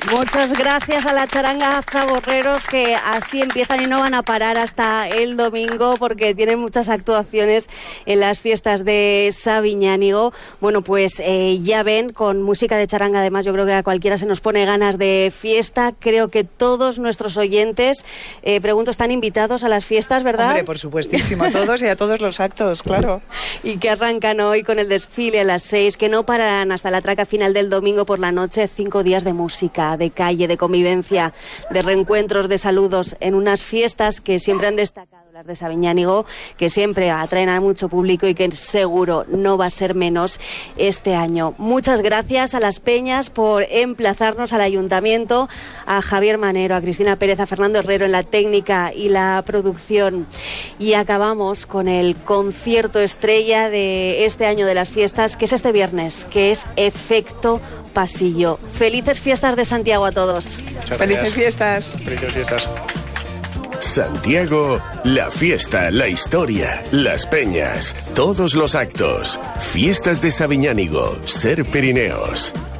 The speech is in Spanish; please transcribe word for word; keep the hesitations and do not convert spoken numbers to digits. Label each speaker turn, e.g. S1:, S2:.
S1: Muchas gracias a la charanga Zaborreros, que así empiezan y no van a parar hasta el domingo porque tienen muchas actuaciones en las fiestas de Sabiñánigo. Bueno, pues eh, ya ven, con música de charanga además yo creo que a cualquiera se nos pone ganas de fiesta. Creo que todos nuestros oyentes, eh, pregunto, están invitados a las fiestas, ¿verdad?
S2: Hombre, por supuestísimo, a todos y a todos los actos, claro.
S1: Y que arrancan hoy con el desfile a las seis, que no pararán hasta la traca final del domingo por la noche. Cinco días de música, de calle, de convivencia, de reencuentros, de saludos, en unas fiestas que siempre han destacado las de Sabiñánigo, que siempre atraen a mucho público y que seguro no va a ser menos este año. Muchas gracias a las peñas por emplazarnos al ayuntamiento, a Javier Manero, a Cristina Pérez, a Fernando Herrero en la técnica y la producción. Y acabamos con el concierto estrella de este año de las fiestas, que es este viernes, que es Efecto Pasillo. Felices fiestas de Santiago a todos.
S2: Felices fiestas.
S3: Felices fiestas.
S4: Santiago, la fiesta, la historia, las peñas, todos los actos. Fiestas de Sabiñánigo, Ser Pirineos.